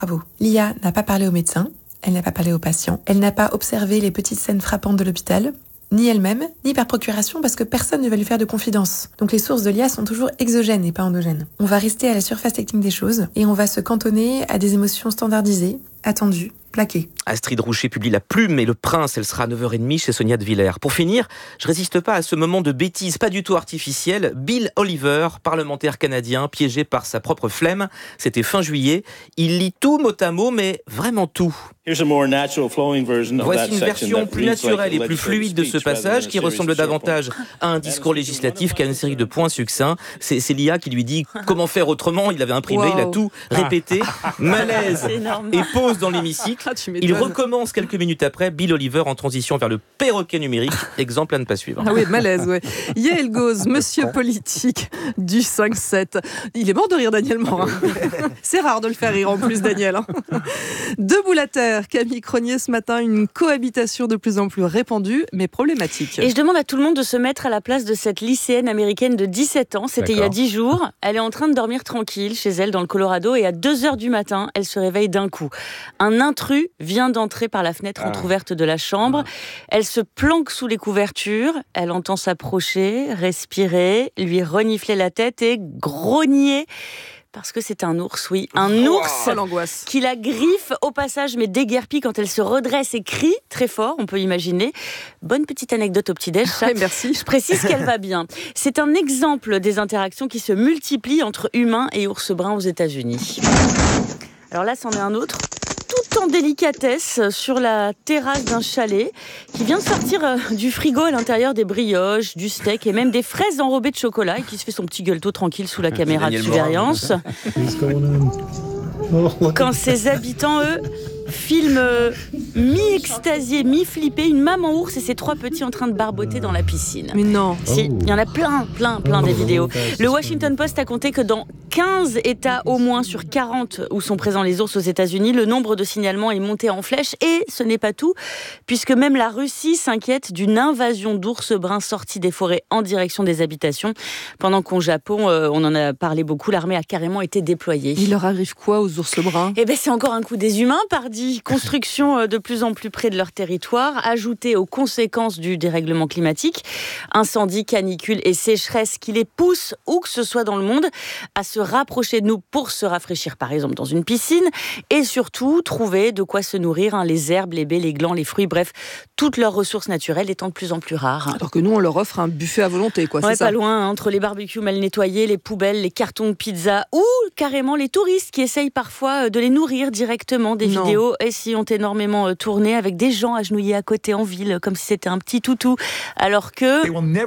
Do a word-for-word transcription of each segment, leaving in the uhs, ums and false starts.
Bravo. L'I A n'a pas parlé au médecin, elle n'a pas parlé aux patients, elle n'a pas observé les petites scènes frappantes de l'hôpital, ni elle-même, ni par procuration, parce que personne ne va lui faire de confidence. Donc les sources de l'I A sont toujours exogènes et pas endogènes. On va rester à la surface technique des choses, et on va se cantonner à des émotions standardisées, attendues, plaquées. Astrid Rouchet publie La Plume et le Prince, elle sera à neuf heures trente chez Sonia de Villers. Pour finir, je résiste pas à ce moment de bêtise pas du tout artificielle. Bill Oliver, parlementaire canadien, piégé par sa propre flemme, c'était fin juillet. Il lit tout mot à mot, mais vraiment tout. Voici une version plus naturelle et plus fluide de ce passage qui ressemble davantage à un discours législatif qu'à une série de points succincts. C'est, c'est l'I A qui lui dit comment faire autrement. Il avait imprimé, wow. Il a tout répété. Malaise et pause dans l'hémicycle. Ah, il recommence quelques minutes après. Bill Oliver en transition vers le perroquet numérique. Exemple à ne pas suivre. Ah oui, malaise, ouais. Yael Gauze, monsieur politique du cinq sept. Il est mort de rire, Daniel Morin. C'est rare de le faire rire en plus, Daniel. Hein. Debout la terre, Camille Cronier, ce matin, une cohabitation de plus en plus répandue, mais problématique. Et je demande à tout le monde de se mettre à la place de cette lycéenne américaine de dix-sept ans. C'était D'accord. il y a dix jours. Elle est en train de dormir tranquille chez elle dans le Colorado et à deux heures du matin, elle se réveille d'un coup. Un intrus vient d'entrer par la fenêtre ah. entrouverte de la chambre. Elle se planque sous les couvertures. Elle entend s'approcher, respirer, lui renifler la tête et grogner. Parce que c'est un ours, oui. Un ours oh, l'angoisse. Qui la griffe au passage, mais déguerpit quand elle se redresse et crie très fort, on peut imaginer. Bonne petite anecdote au petit-déj. Oui, merci. Je précise qu'elle va bien. C'est un exemple des interactions qui se multiplient entre humains et ours bruns aux États-Unis. Alors là, c'en est un autre. Tout en délicatesse sur la terrasse d'un chalet qui vient de sortir euh, du frigo à l'intérieur des brioches, du steak et même des fraises enrobées de chocolat et qui se fait son petit gueuletot tranquille sous la caméra de surveillance. Quand ses habitants, eux, filment euh, mi-extasiés, mi-flippés, une maman ours et ses trois petits en train de barboter dans la piscine. Mais non. Si, il y en a plein, plein, plein des vidéos. Le Washington Post a compté que dans quinze États au moins sur quarante où sont présents les ours aux États-Unis, le nombre de signalements est monté en flèche et ce n'est pas tout, puisque même la Russie s'inquiète d'une invasion d'ours bruns sortis des forêts en direction des habitations. Pendant qu'au Japon, euh, on en a parlé beaucoup, l'armée a carrément été déployée. Il leur arrive quoi aux ours bruns ? Eh ben, c'est encore un coup des humains, pardi. Construction de plus en plus près de leur territoire, ajoutée aux conséquences du dérèglement climatique, incendies, canicules et sécheresses qui les poussent, où que ce soit dans le monde, à se rapprocher de nous pour se rafraîchir, par exemple dans une piscine, et surtout trouver de quoi se nourrir, hein, les herbes, les baies, les glands, les fruits, bref, toutes leurs ressources naturelles étant de plus en plus rares. Alors que nous, on leur offre un buffet à volonté, quoi, ouais, c'est ça ? Pas loin, hein, entre les barbecues mal nettoyés, les poubelles, les cartons de pizza, ou carrément les touristes qui essayent parfois de les nourrir directement. Des non. vidéos ici ont énormément tourné avec des gens agenouillés à côté en ville, comme si c'était un petit toutou, alors que...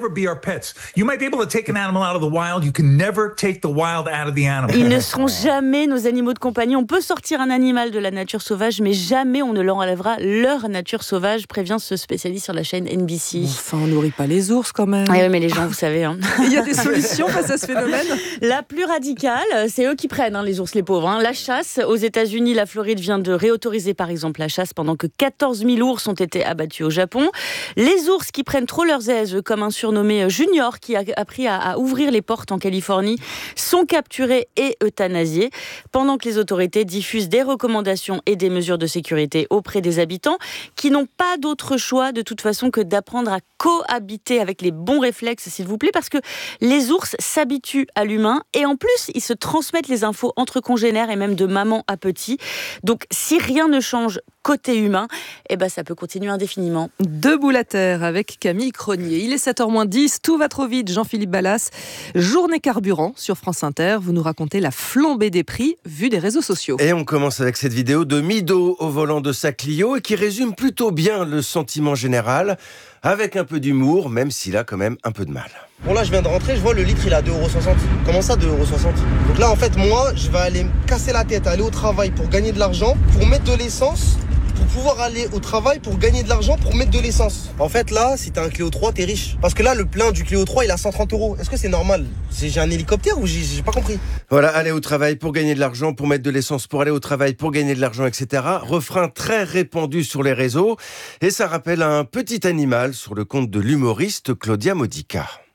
Ils ne seront jamais nos animaux de compagnie. On peut sortir un animal de la nature sauvage, mais jamais on ne leur enlèvera leur nature sauvage, prévient ce spécialiste sur la chaîne N B C. Enfin, on nourrit pas les ours quand même. Ah oui, mais les gens, vous savez. Hein. Il y a des solutions face à ce phénomène ? La plus radicale, c'est eux qui prennent, hein, les ours, les pauvres. Hein. La chasse, aux États-Unis, la Floride vient de réautoriser par exemple la chasse pendant que quatorze mille ours ont été abattus au Japon. Les ours qui prennent trop leurs aises, comme un surnommé Junior qui a appris à, à ouvrir les portes en Californie, sont capturés et euthanasiés, pendant que les autorités diffusent des recommandations et des mesures de sécurité auprès des habitants qui n'ont pas d'autre choix de toute façon que d'apprendre à cohabiter avec les bons réflexes, s'il vous plaît, parce que les ours s'habituent à l'humain et en plus, ils se transmettent les infos entre congénères et même de maman à petit. Donc, si rien ne change côté humain, eh ben, ça peut continuer indéfiniment. Debout la terre avec Camille Cronier. Il est sept heures moins dix, tout va trop vite. Jean-Philippe Ballas, journée carburant sur France Inter. Vous nous racontez la flambée des prix vue des réseaux sociaux. Et on commence avec cette vidéo de Mido au volant de sa Clio et qui résume plutôt bien le sentiment général, avec un peu d'humour, même s'il a quand même un peu de mal. Bon là je viens de rentrer, je vois le litre il est à deux euros soixante. Comment ça deux euros soixante ? Donc là en fait moi je vais aller me casser la tête, aller au travail pour gagner de l'argent, pour mettre de l'essence, pour pouvoir aller au travail pour gagner de l'argent, pour mettre de l'essence. En fait là si t'as un Clio trois t'es riche. Parce que là le plein du Clio trois il est à cent trente euros. Est-ce que c'est normal ? c'est, J'ai un hélicoptère ou j'ai, j'ai pas compris ? Voilà, aller au travail pour gagner de l'argent, pour mettre de l'essence, pour aller au travail pour gagner de l'argent, et cetera. Refrain très répandu sur les réseaux. Et ça rappelle un petit animal sur le compte de l'humoriste Claudia Modica.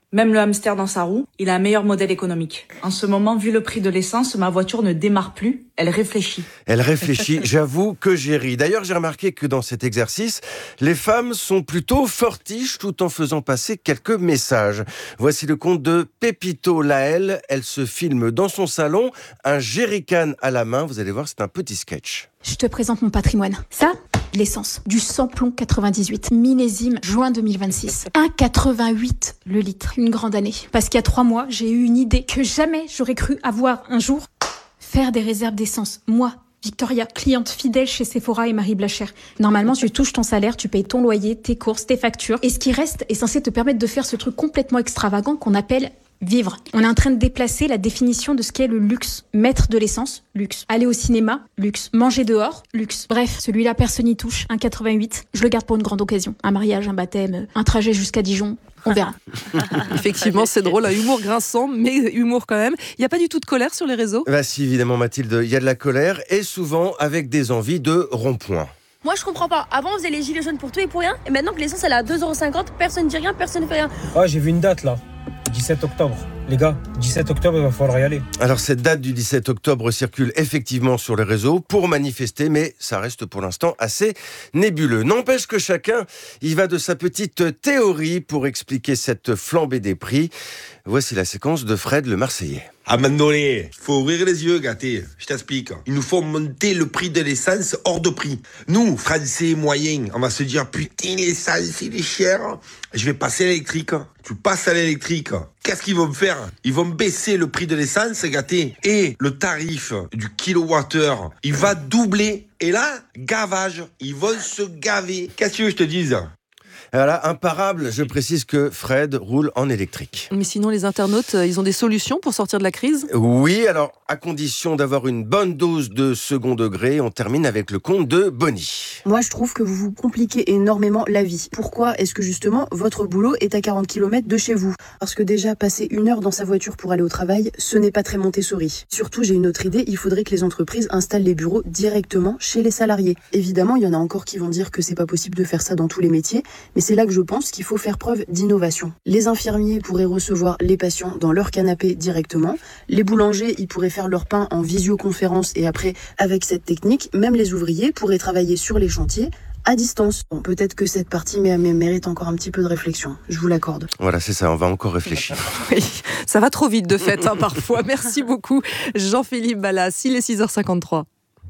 Même le hamster dans sa roue, il a un meilleur modèle économique. En ce moment, vu le prix de l'essence, ma voiture ne démarre plus, elle réfléchit. Elle réfléchit, j'avoue que j'ai ri. D'ailleurs, j'ai remarqué que dans cet exercice, les femmes sont plutôt fortiches tout en faisant passer quelques messages. Voici le compte de Pépito Laëlle. Elle se filme dans son salon, un jerrycan à la main. Vous allez voir, c'est un petit sketch. Je te présente mon patrimoine. Ça, l'essence. Du samplon quatre-vingt-dix-huit. Millésime juin deux mille vingt-six. un virgule quatre-vingt-huit le litre. Une grande année. Parce qu'il y a trois mois, j'ai eu une idée que jamais j'aurais cru avoir un jour. Faire des réserves d'essence. Moi, Victoria, cliente fidèle chez Sephora et Marie Blacher. Normalement, tu touches ton salaire, tu payes ton loyer, tes courses, tes factures. Et ce qui reste est censé te permettre de faire ce truc complètement extravagant qu'on appelle vivre. On est en train de déplacer la définition de ce qu'est le luxe. Mettre de l'essence, luxe. Aller au cinéma, luxe. Manger dehors, luxe. Bref, celui-là, personne n'y touche. un virgule quatre-vingt-huit. Je le garde pour une grande occasion. Un mariage, un baptême, un trajet jusqu'à Dijon. On verra. Effectivement, c'est drôle, un humour grinçant, mais humour quand même. Il n'y a pas du tout de colère sur les réseaux ? Bah si, évidemment, Mathilde, il y a de la colère et souvent avec des envies de rond-point. Moi je comprends pas, avant on faisait les gilets jaunes pour tout et pour rien, et maintenant que l'essence elle est à deux euros cinquante, personne ne dit rien, personne ne fait rien. Ah, j'ai vu une date là, dix-sept octobre. Les gars, dix-sept octobre, il va falloir y aller. Alors cette date du dix-sept octobre circule effectivement sur les réseaux pour manifester, mais ça reste pour l'instant assez nébuleux. N'empêche que chacun y va de sa petite théorie pour expliquer cette flambée des prix. Voici la séquence de Fred le Marseillais. À un moment donné, il faut ouvrir les yeux, gâté. Je t'explique. Il nous faut monter le prix de l'essence hors de prix. Nous, Français moyens, on va se dire, putain, l'essence, il est cher. Je vais passer à l'électrique. Tu passes à l'électrique. Qu'est-ce qu'ils vont faire ? Ils vont baisser le prix de l'essence, gâté. Et le tarif du kilowattheure, il va doubler. Et là, gavage. Ils vont se gaver. Qu'est-ce que tu veux que je te dise ? Voilà, imparable, je précise que Fred roule en électrique. Mais sinon, les internautes, ils ont des solutions pour sortir de la crise ? Oui, alors, à condition d'avoir une bonne dose de second degré, on termine avec le compte de Bonnie. Moi, je trouve que vous vous compliquez énormément la vie. Pourquoi est-ce que justement, votre boulot est à quarante kilomètres de chez vous ? Parce que déjà, passer une heure dans sa voiture pour aller au travail, ce n'est pas très Montessori. Surtout, j'ai une autre idée, il faudrait que les entreprises installent les bureaux directement chez les salariés. Évidemment, il y en a encore qui vont dire que c'est pas possible de faire ça dans tous les métiers, mais c'est là que je pense qu'il faut faire preuve d'innovation. Les infirmiers pourraient recevoir les patients dans leur canapé directement. Les boulangers, ils pourraient faire leur pain en visioconférence et après, avec cette technique, même les ouvriers pourraient travailler sur les chantiers à distance. Bon, peut-être que cette partie mérite encore un petit peu de réflexion. Je vous l'accorde. Voilà, c'est ça, on va encore réfléchir. Oui, ça va trop vite de fait, hein, parfois. Merci beaucoup, Jean-Philippe Ballas. Il est six heures cinquante-trois.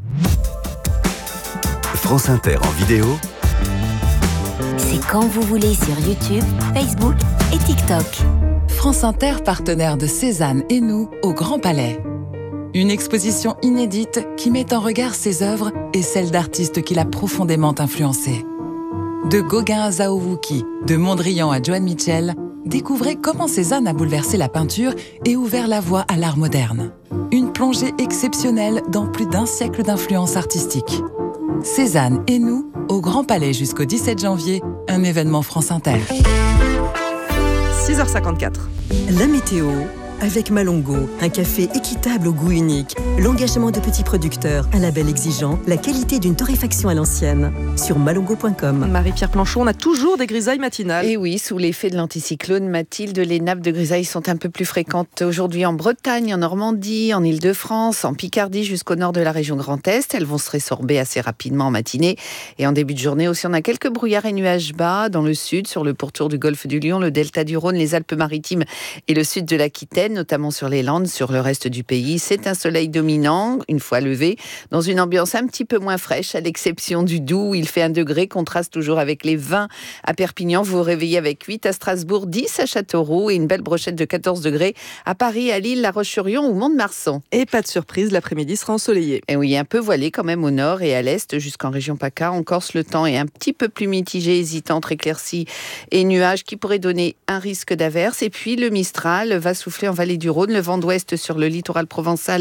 France Inter en vidéo. C'est quand vous voulez sur YouTube, Facebook et TikTok. France Inter, partenaire de Cézanne et nous au Grand Palais. Une exposition inédite qui met en regard ses œuvres et celles d'artistes qui l'a profondément influencé. De Gauguin à Zhao Wuki, de Mondrian à Joan Mitchell, découvrez comment Cézanne a bouleversé la peinture et ouvert la voie à l'art moderne. Une plongée exceptionnelle dans plus d'un siècle d'influence artistique. Cézanne et nous, au Grand Palais jusqu'au dix-sept janvier, un événement France Inter. six heures cinquante-quatre. La météo avec Malongo, un café équitable au goût unique, l'engagement de petits producteurs, un label exigeant, la qualité d'une torréfaction à l'ancienne. Sur malongo point com. Marie-Pierre Planchon, on a toujours des grisailles matinales. Et oui, sous l'effet de l'anticyclone, Mathilde, les nappes de grisailles sont un peu plus fréquentes aujourd'hui en Bretagne, en Normandie, en Île-de-France, en Picardie jusqu'au nord de la région Grand Est. Elles vont se résorber assez rapidement en matinée. Et en début de journée aussi, on a quelques brouillards et nuages bas dans le sud, sur le pourtour du golfe du Lion, le delta du Rhône, les Alpes-Maritimes et le sud de l'Aquitaine, notamment sur les Landes. Sur le reste du pays, c'est un soleil dominant, une fois levé, dans une ambiance un petit peu moins fraîche, à l'exception du Doubs, où il fait un degré, contraste toujours avec les vingt à Perpignan. Vous vous réveillez avec huit à Strasbourg, dix à Châteauroux et une belle brochette de quatorze degrés à Paris, à Lille, La Roche-sur-Yon ou Mont-de-Marsan. Et pas de surprise, l'après-midi sera ensoleillé. Et oui, un peu voilé quand même au nord et à l'est, jusqu'en région PACA. En Corse, le temps est un petit peu plus mitigé, hésitant entre éclaircies et nuages qui pourraient donner un risque d'averse. Et puis le Mistral va souffler en vallée du Rhône, le vent d'ouest sur le littoral provençal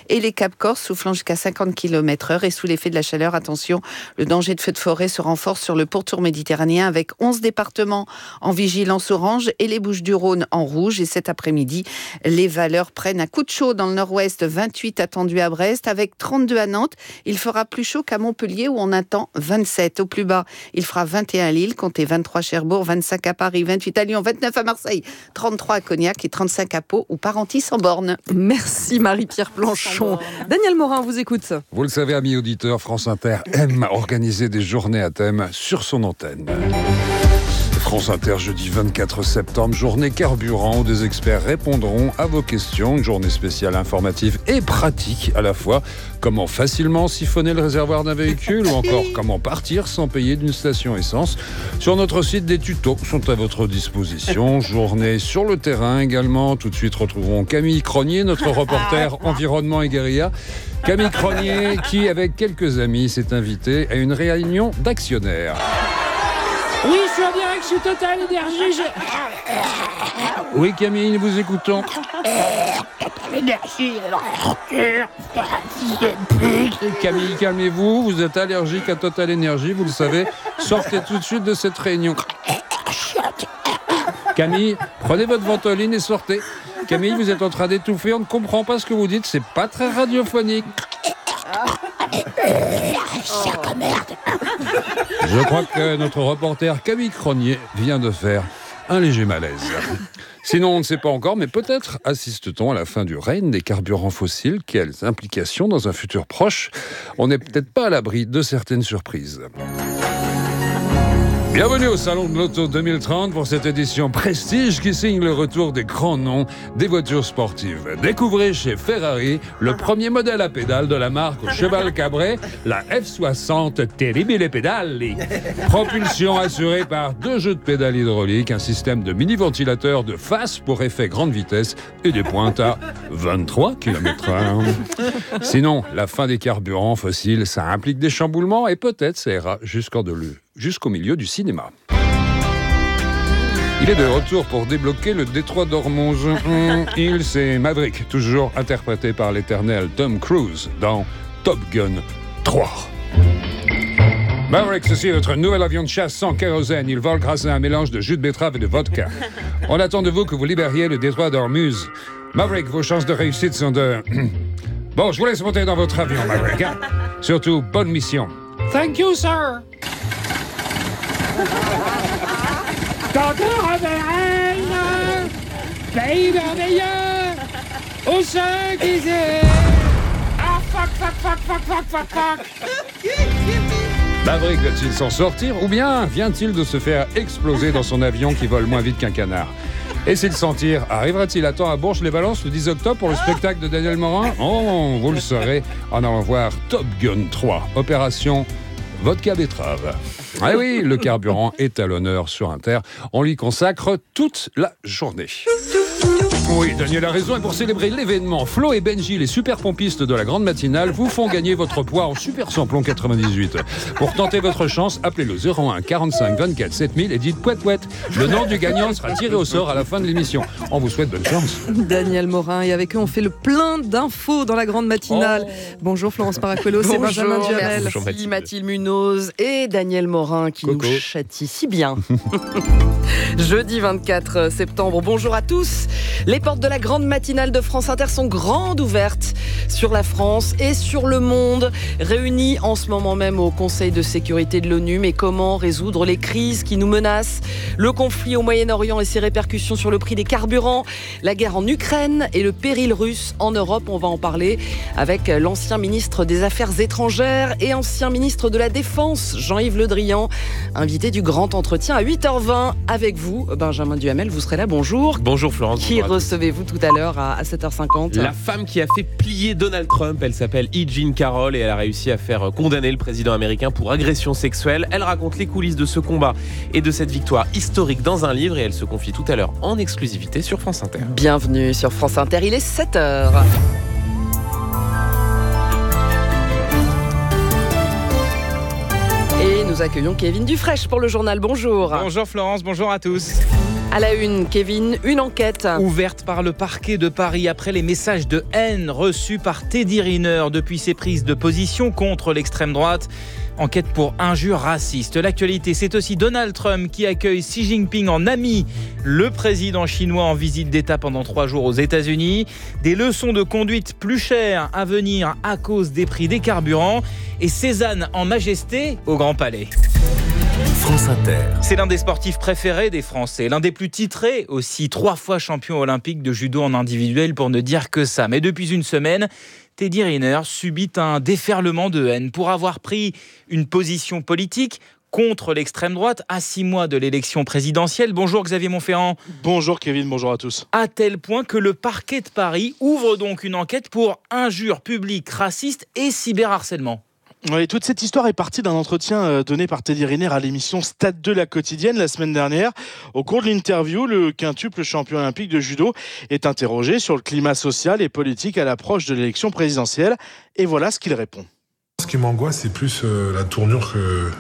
et les Cap Corse soufflant jusqu'à cinquante kilomètres heure. Et sous l'effet de la chaleur, attention, le danger de feux de forêt se renforce sur le pourtour méditerranéen avec onze départements en vigilance orange et les Bouches-du-Rhône en rouge. Et cet après-midi, les valeurs prennent un coup de chaud dans le nord-ouest, vingt-huit attendus à Brest avec trente-deux à Nantes. Il fera plus chaud qu'à Montpellier où on attend vingt-sept. Au plus bas, il fera vingt et un à Lille, comptez vingt-trois à Cherbourg, vingt-cinq à Paris, vingt-huit à Lyon, vingt-neuf à Marseille, trente-trois à Cognac et trente-cinq à Pau ou Parentis en borne. Merci Marie-Pierre Planchon. Daniel Morin vous écoute. Vous le savez, amis auditeurs, France Inter aime organiser des journées à thème sur son antenne. France Inter, jeudi vingt-quatre septembre, journée carburant où des experts répondront à vos questions. Une journée spéciale informative et pratique à la fois. Comment facilement siphonner le réservoir d'un véhicule ou encore comment partir sans payer d'une station essence. Sur notre site, des tutos sont à votre disposition. Journée sur le terrain également. Tout de suite, retrouvons Camille Cronier, notre reporter environnement et guérilla. Camille Cronier qui, avec quelques amis, s'est invité à une réunion d'actionnaires. Oui, je suis en direct sur Total Énergie. Je... Oui, Camille, nous vous écoutons. Camille, calmez-vous. Vous êtes allergique à Total Énergie, vous le savez. Sortez tout de suite de cette réunion. Camille, prenez votre ventoline et sortez. Camille, vous êtes en train d'étouffer. On ne comprend pas ce que vous dites. C'est pas très radiophonique. Je crois que notre reporter Camille Cronier vient de faire un léger malaise. Sinon, on ne sait pas encore, mais peut-être assiste-t-on à la fin du règne des carburants fossiles. Quelles implications dans un futur proche? On n'est peut-être pas à l'abri de certaines surprises. Bienvenue au Salon de l'Auto deux mille trente pour cette édition Prestige qui signe le retour des grands noms des voitures sportives. Découvrez chez Ferrari le premier modèle à pédales de la marque Cheval Cabré, la F soixante Terribile Pedali. Propulsion assurée par deux jeux de pédales hydrauliques, un système de mini-ventilateur de face pour effet grande vitesse et des pointes à vingt-trois kilomètres heure. Sinon, la fin des carburants fossiles, ça implique des chamboulements et peut-être ça ira jusqu'en de l'E. jusqu'au milieu du cinéma. Il est de retour pour débloquer le détroit d'Ormuz. Mmh, il, c'est Maverick, toujours interprété par l'éternel Tom Cruise dans Top Gun trois. Maverick, ceci est notre nouvel avion de chasse sans kérosène. Il vole grâce à un mélange de jus de betterave et de vodka. On attend de vous que vous libériez le détroit d'Ormuz. Maverick, vos chances de réussite sont de... Bon, je vous laisse monter dans votre avion, Maverick. Hein? Surtout, bonne mission. Thank you, sir. Quand on reverra pays merveilleux, où ceux qui disent ah fuck fuck fuck fuck fuck fuck fuck. Maverick va-t-il s'en sortir ou bien vient-il de se faire exploser dans son avion qui vole moins vite qu'un canard? Et s'il s'en tire, arrivera-t-il à temps à Bourges-les-Valences le dix octobre pour le spectacle de Daniel Morin? Oh, vous le saurez en allant voir Top Gun trois, opération Vodka betterave. Ah oui, le carburant est à l'honneur sur Inter. On lui consacre toute la journée. Oui, Daniel a raison. Et pour célébrer l'événement, Flo et Benji, les super pompistes de la grande matinale, vous font gagner votre poids en super samplon quatre-vingt-dix-huit. Pour tenter votre chance, appelez le zéro un quarante-cinq vingt-quatre sept mille et dites pouet pouet. Le nom du gagnant sera tiré au sort à la fin de l'émission. On vous souhaite bonne chance. Daniel Morin, et avec eux, on fait le plein d'infos dans la grande matinale. Oh. Bonjour Florence Paracuello, c'est Benjamin Duhamel. Bonjour Mathilde. Mathilde Munoz et Daniel Morin qui Coco. Nous châtie si bien. Jeudi vingt-quatre septembre, bonjour à tous. Les portes de la grande matinale de France Inter sont grandes ouvertes sur la France et sur le monde, réunis en ce moment même au Conseil de sécurité de l'ONU. Mais comment résoudre les crises qui nous menacent? Le conflit au Moyen-Orient et ses répercussions sur le prix des carburants, la guerre en Ukraine et le péril russe en Europe. On va en parler avec l'ancien ministre des Affaires étrangères et ancien ministre de la Défense, Jean-Yves Le Drian, invité du grand entretien à huit heures vingt avec vous. Benjamin Duhamel, vous serez là, bonjour. Bonjour Florence. Qui recevez-vous tout à l'heure à sept heures cinquante? La femme qui a fait plier Donald Trump, elle s'appelle E. Jean Carroll et elle a réussi à faire condamner le président américain pour agression sexuelle. Elle raconte les coulisses de ce combat et de cette victoire historique dans un livre et elle se confie tout à l'heure en exclusivité sur France Inter. Bienvenue sur France Inter, il est sept heures. Et nous accueillons Kevin Dufresne pour le journal. Bonjour. Bonjour Florence, bonjour à tous. À la une, Kevin, une enquête ouverte par le parquet de Paris après les messages de haine reçus par Teddy Riner depuis ses prises de position contre l'extrême droite. Enquête pour injures racistes. L'actualité, c'est aussi Donald Trump qui accueille Xi Jinping en ami. Le président chinois en visite d'État pendant trois jours aux États-Unis. Des leçons de conduite plus chères à venir à cause des prix des carburants. Et Cézanne en majesté au Grand Palais. France Inter. C'est l'un des sportifs préférés des Français, l'un des plus titrés aussi, trois fois champion olympique de judo en individuel pour ne dire que ça. Mais depuis une semaine, Teddy Riner subit un déferlement de haine pour avoir pris une position politique contre l'extrême droite à six mois de l'élection présidentielle. Bonjour Xavier Montferrand. Bonjour Kevin, bonjour à tous. À tel point que le parquet de Paris ouvre donc une enquête pour injures publiques racistes et cyberharcèlement. Oui, toute cette histoire est partie d'un entretien donné par Teddy Riner à l'émission Stade deux La Quotidienne la semaine dernière. Au cours de l'interview, le quintuple champion olympique de judo est interrogé sur le climat social et politique à l'approche de l'élection présidentielle. Et voilà ce qu'il répond. Ce qui m'angoisse, c'est plus euh, la tournure que,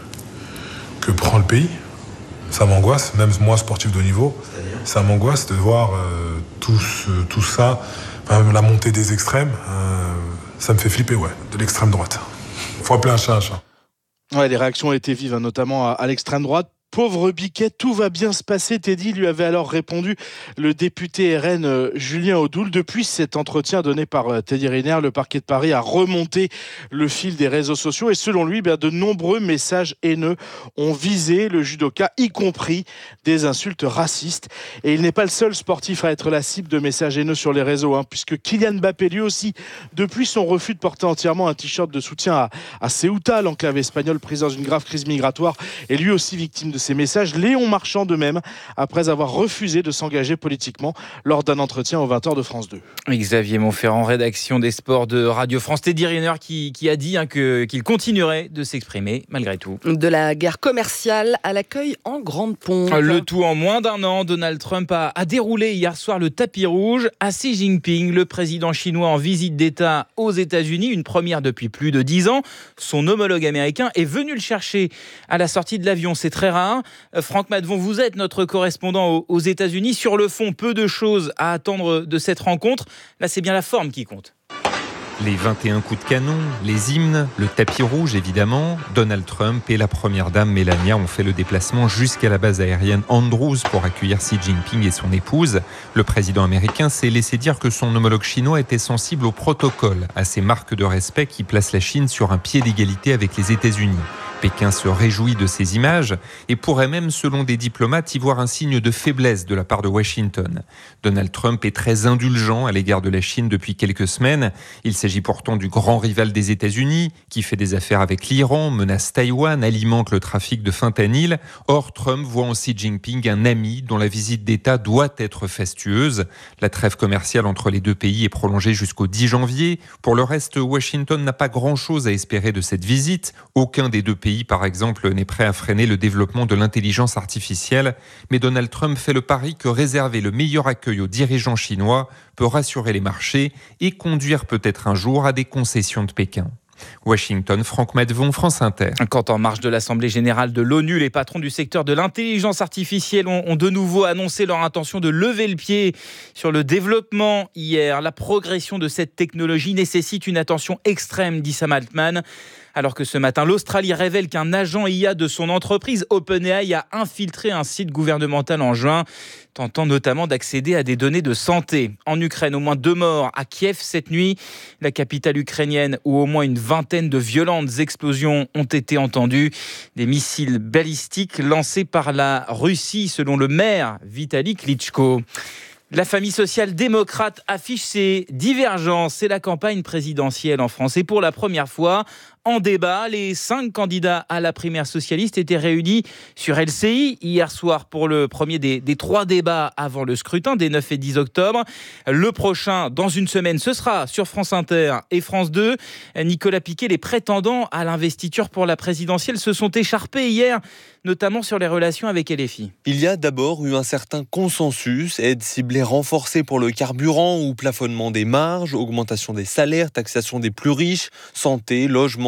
que prend le pays. Ça m'angoisse, même moi, sportif de haut niveau, ça m'angoisse de voir euh, tout, ce, tout ça, enfin, la montée des extrêmes. Euh, ça me fait flipper, ouais, de l'extrême droite. Faut appeler un chat un chat. Ouais, les réactions ont été vives, hein, notamment à, à l'extrême droite. Pauvre Biquet, tout va bien se passer, Teddy lui avait alors répondu le député R N euh, Julien Audoul. Depuis cet entretien donné par euh, Teddy Riner, le parquet de Paris a remonté le fil des réseaux sociaux et selon lui, bien, de nombreux messages haineux ont visé le judoka, y compris des insultes racistes. Et il n'est pas le seul sportif à être la cible de messages haineux sur les réseaux, hein, puisque Kylian Mbappé, lui aussi, depuis son refus de porter entièrement un t-shirt de soutien à, à Ceuta, l'enclave espagnole prise dans une grave crise migratoire, est lui aussi victime de ces messages. Léon Marchand de même, après avoir refusé de s'engager politiquement lors d'un entretien aux vingt heures de France deux. Xavier Montferrand, rédaction des sports de Radio France. Teddy Riner qui, qui a dit hein, que, qu'il continuerait de s'exprimer malgré tout. De la guerre commerciale à l'accueil en grande pompe. Le tout en moins d'un an. Donald Trump a, a déroulé hier soir le tapis rouge à Xi Jinping, le président chinois en visite d'État aux États-Unis, une première depuis plus de dix ans. Son homologue américain est venu le chercher à la sortie de l'avion. C'est très rare. Franck Madvon, vous êtes notre correspondant aux États-Unis. Sur le fond, peu de choses à attendre de cette rencontre. Là, c'est bien la forme qui compte. Les vingt et un coups de canon, les hymnes, le tapis rouge évidemment. Donald Trump et la première dame Melania ont fait le déplacement jusqu'à la base aérienne Andrews pour accueillir Xi Jinping et son épouse. Le président américain s'est laissé dire que son homologue chinois était sensible au protocole, à ces marques de respect qui placent la Chine sur un pied d'égalité avec les États-Unis. Pékin se réjouit de ces images et pourrait même, selon des diplomates, y voir un signe de faiblesse de la part de Washington. Donald Trump est très indulgent à l'égard de la Chine depuis quelques semaines. Il s'agit pourtant du grand rival des États-Unis, qui fait des affaires avec l'Iran, menace Taïwan, alimente le trafic de fentanyl. Or, Trump voit en Xi Jinping un ami dont la visite d'État doit être fastueuse. La trêve commerciale entre les deux pays est prolongée jusqu'au dix janvier. Pour le reste, Washington n'a pas grand-chose à espérer de cette visite. Aucun des deux pays pays, par exemple, n'est prêt à freiner le développement de l'intelligence artificielle. Mais Donald Trump fait le pari que réserver le meilleur accueil aux dirigeants chinois peut rassurer les marchés et conduire peut-être un jour à des concessions de Pékin. Washington, Franck Madvon, France Inter. Quand en marge de l'Assemblée générale de l'ONU, les patrons du secteur de l'intelligence artificielle ont, ont de nouveau annoncé leur intention de lever le pied sur le développement hier. La progression de cette technologie nécessite une attention extrême, dit Sam Altman. Alors que ce matin, l'Australie révèle qu'un agent I A de son entreprise OpenAI a infiltré un site gouvernemental en juin, tentant notamment d'accéder à des données de santé. En Ukraine, au moins deux morts à Kiev cette nuit, la capitale ukrainienne, où au moins une vingtaine de violentes explosions ont été entendues. Des missiles balistiques lancés par la Russie, selon le maire Vitali Klitschko. La famille social-démocrate affiche ses divergences. C'est la campagne présidentielle en France. Et pour la première fois, en débat, les cinq candidats à la primaire socialiste étaient réunis sur L C I hier soir pour le premier des, des trois débats avant le scrutin des neuf et dix octobre. Le prochain, dans une semaine, ce sera sur France Inter et France deux. Nicolas Piquet, les prétendants à l'investiture pour la présidentielle se sont écharpés hier, notamment sur les relations avec L F I. Il y a d'abord eu un certain consensus, aide ciblée renforcée pour le carburant ou plafonnement des marges, augmentation des salaires, taxation des plus riches, santé, logement,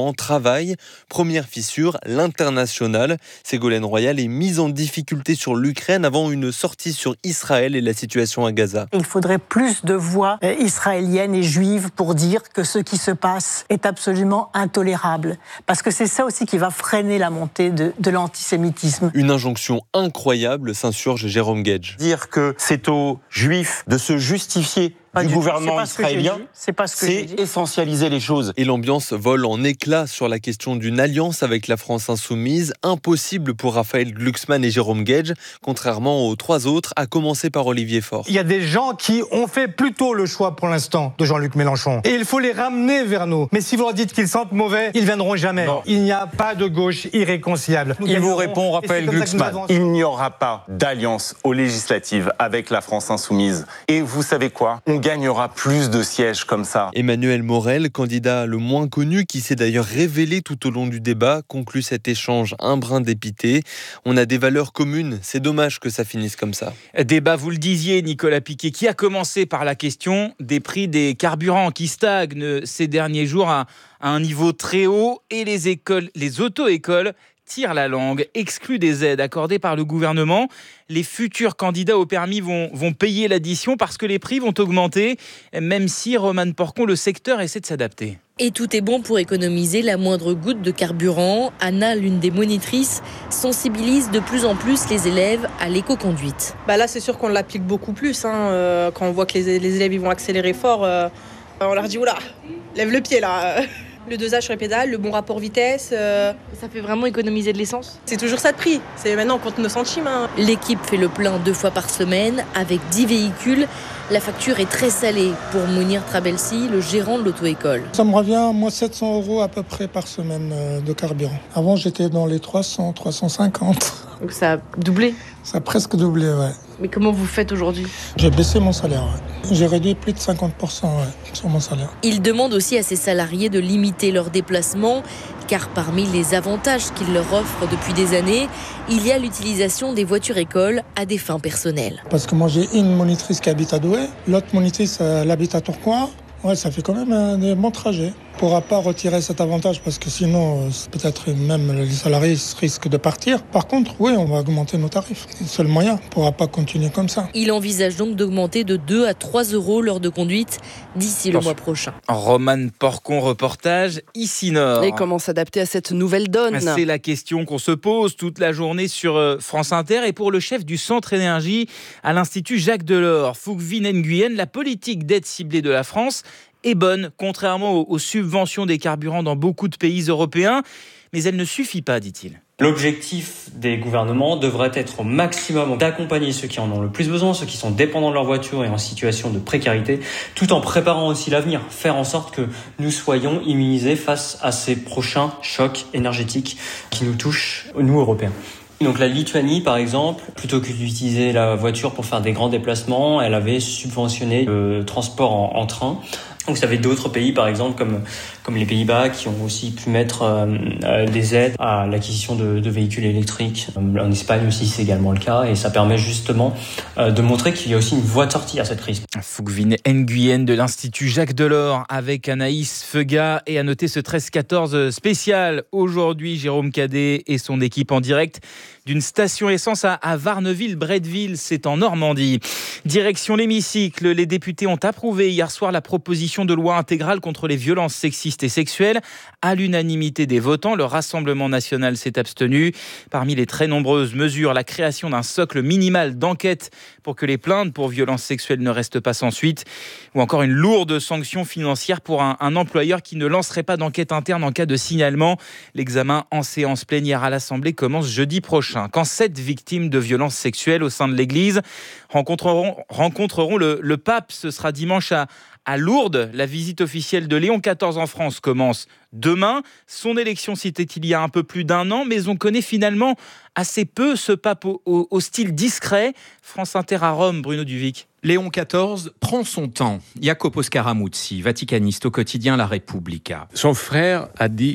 gouvernement travaille. Première fissure, l'international. Ségolène Royal est mise en difficulté sur l'Ukraine avant une sortie sur Israël et la situation à Gaza. Il faudrait plus de voix israéliennes et juives pour dire que ce qui se passe est absolument intolérable. Parce que c'est ça aussi qui va freiner la montée de, de l'antisémitisme. Une injonction incroyable, s'insurge Jérôme Gage. Dire que c'est aux juifs de se justifier Pas du, du gouvernement israélien, c'est, c'est essentialiser les choses. Et l'ambiance vole en éclats sur la question d'une alliance avec la France insoumise. Impossible pour Raphaël Glucksmann et Jérôme Gage, contrairement aux trois autres, à commencer par Olivier Faure. Il y a des gens qui ont fait plutôt le choix pour l'instant de Jean-Luc Mélenchon. Et il faut les ramener vers nous. Mais si vous leur dites qu'ils sentent mauvais, ils viendront jamais. Non. Il n'y a pas de gauche irréconciliable. Nous il vous répond, Raphaël Glucksmann, il n'y aura pas d'alliance aux législatives avec la France insoumise. Et vous savez quoi ? On gagnera plus de sièges comme ça. Emmanuel Morel, candidat le moins connu, qui s'est d'ailleurs révélé tout au long du débat, conclut cet échange un brin dépité. On a des valeurs communes, c'est dommage que ça finisse comme ça. Débat, vous le disiez, Nicolas Piquet, qui a commencé par la question des prix des carburants qui stagnent ces derniers jours à, à un niveau très haut et les écoles, les auto-écoles tire la langue, exclut des aides accordées par le gouvernement. Les futurs candidats au permis vont, vont payer l'addition parce que les prix vont augmenter, même si, Romane Porcon, le secteur essaie de s'adapter. Et tout est bon pour économiser la moindre goutte de carburant. Anna, l'une des monitrices, sensibilise de plus en plus les élèves à l'éco-conduite. Bah là, c'est sûr qu'on l'applique beaucoup plus. Hein. Euh, quand on voit que les, les élèves ils vont accélérer fort, euh, on leur dit « Oula, lève le pied là !» Le dosage sur les pédales, le bon rapport vitesse. Euh... Ça fait vraiment économiser de l'essence ? C'est toujours ça de prix. C'est maintenant on compte nos centimes. Hein. L'équipe fait le plein deux fois par semaine avec dix véhicules. La facture est très salée pour Mounir Trabelsi, le gérant de l'auto-école. Ça me revient, moi, sept cents euros à peu près par semaine de carburant. Avant, j'étais dans les trois cents, trois cent cinquante. Donc ça a doublé ? Ça a presque doublé, ouais. Mais comment vous faites aujourd'hui ? J'ai baissé mon salaire, ouais. J'ai réduit plus de cinquante pour cent ouais, sur mon salaire. Il demande aussi à ses salariés de limiter leurs déplacements, car parmi les avantages qu'il leur offre depuis des années, il y a l'utilisation des voitures-écoles à des fins personnelles. Parce que moi, j'ai une monitrice qui habite à Douai, l'autre monitrice, elle habite à Tourcoing. Ouais, ça fait quand même un des bons trajets. On ne pourra pas retirer cet avantage parce que sinon, peut-être même les salariés risquent de partir. Par contre, oui, on va augmenter nos tarifs. C'est le seul moyen. On ne pourra pas continuer comme ça. Il envisage donc d'augmenter de deux à trois euros l'heure de conduite d'ici le mois prochain. Romane Porcon, reportage ici Nord. Et comment s'adapter à cette nouvelle donne ? C'est la question qu'on se pose toute la journée sur France Inter. Et pour le chef du Centre Énergie à l'Institut Jacques Delors, Foukvin Nguyen, la politique d'aide ciblée de la France est bonne, contrairement aux subventions des carburants dans beaucoup de pays européens. Mais elle ne suffit pas, dit-il. L'objectif des gouvernements devrait être au maximum d'accompagner ceux qui en ont le plus besoin, ceux qui sont dépendants de leur voiture et en situation de précarité, tout en préparant aussi l'avenir, faire en sorte que nous soyons immunisés face à ces prochains chocs énergétiques qui nous touchent, nous, Européens. Donc la Lituanie, par exemple, plutôt que d'utiliser la voiture pour faire des grands déplacements, elle avait subventionné le transport en, en train. Donc ça avait d'autres pays, par exemple, comme, comme les Pays-Bas, qui ont aussi pu mettre euh, des aides à l'acquisition de, de véhicules électriques. En Espagne aussi, c'est également le cas. Et ça permet justement euh, de montrer qu'il y a aussi une voie de sortie à cette crise. Foukvin Nguyen de l'Institut Jacques Delors avec Anaïs Feuga. Et à noter ce treize quatorze spécial. Aujourd'hui, Jérôme Cadet et son équipe en direct d'une station essence à, à Varneville-Bretteville, c'est en Normandie. Direction l'hémicycle, les députés ont approuvé hier soir la proposition de loi intégrale contre les violences sexistes et sexuelles. À l'unanimité des votants, le Rassemblement national s'est abstenu. Parmi les très nombreuses mesures, la création d'un socle minimal d'enquête pour que les plaintes pour violences sexuelles ne restent pas sans suite, ou encore une lourde sanction financière pour un, un employeur qui ne lancerait pas d'enquête interne en cas de signalement. L'examen en séance plénière à l'Assemblée commence jeudi prochain. Quand sept victimes de violences sexuelles au sein de l'Église rencontreront, rencontreront le, le pape, ce sera dimanche à, à Lourdes. La visite officielle de Léon quatorze en France commence demain. Son élection, c'était il y a un peu plus d'un an, mais on connaît finalement assez peu ce pape au, au, au style discret. France Inter à Rome, Bruno Duvic. Léon quatorze prend son temps. Jacopo Scaramuzzi, vaticaniste au quotidien La Repubblica. Son frère a dit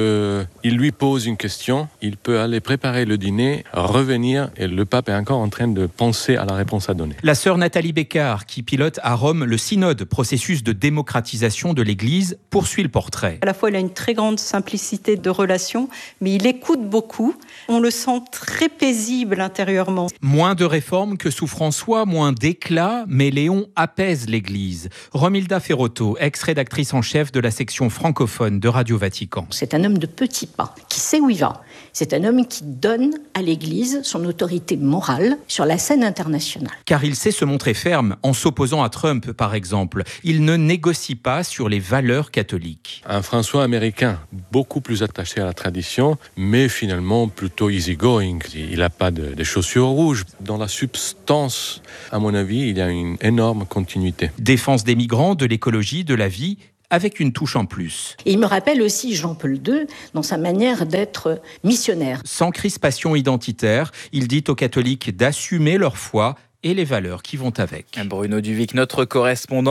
qu'il lui pose une question, il peut aller préparer le dîner, revenir, et le pape est encore en train de penser à la réponse à donner. La sœur Nathalie Bécard, qui pilote à Rome le synode, processus de démocratisation de l'Église, poursuit le portrait. À la fois, elle a une très grande simplicité de relation, mais il écoute beaucoup. On le sent très paisible intérieurement. Moins de réformes que sous François, moins d'éclat, mais Léon apaise l'Église. Romilda Ferrotto, ex-rédactrice en chef de la section francophone de Radio Vatican. C'est un homme de petits pas, qui sait où il va. C'est un homme qui donne à l'Église son autorité morale sur la scène internationale. Car il sait se montrer ferme en s'opposant à Trump, par exemple. Il ne négocie pas sur les valeurs catholiques. Un François américain, beaucoup plus attaché à la tradition, mais finalement plutôt easygoing. Il n'a pas de, de chaussures rouges. Dans la substance, à mon avis, il y a une énorme continuité. Défense des migrants, de l'écologie, de la vie, avec une touche en plus. Et il me rappelle aussi Jean-Paul deux dans sa manière d'être missionnaire. Sans crispation identitaire, il dit aux catholiques d'assumer leur foi et les valeurs qui vont avec. Bruno Duvic, notre correspondant.